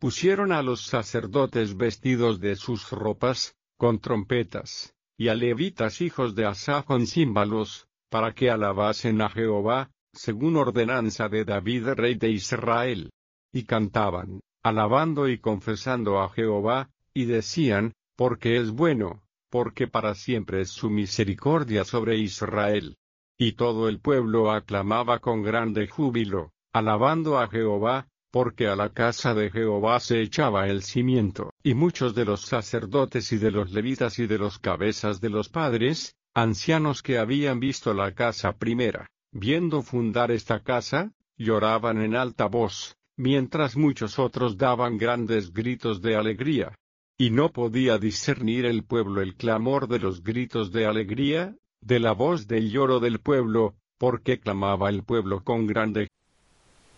pusieron a los sacerdotes vestidos de sus ropas, con trompetas, y a levitas hijos de Asaf con címbalos, para que alabasen a Jehová, según ordenanza de David rey de Israel. Y cantaban, alabando y confesando a Jehová, y decían, porque es bueno, porque para siempre es su misericordia sobre Israel. Y todo el pueblo aclamaba con grande júbilo, alabando a Jehová, porque a la casa de Jehová se echaba el cimiento. Y muchos de los sacerdotes y de los levitas y de los cabezas de los padres, ancianos que habían visto la casa primera, viendo fundar esta casa, lloraban en alta voz, mientras muchos otros daban grandes gritos de alegría. Y no podía discernir el pueblo el clamor de los gritos de alegría, de la voz del lloro del pueblo, porque clamaba el pueblo con grande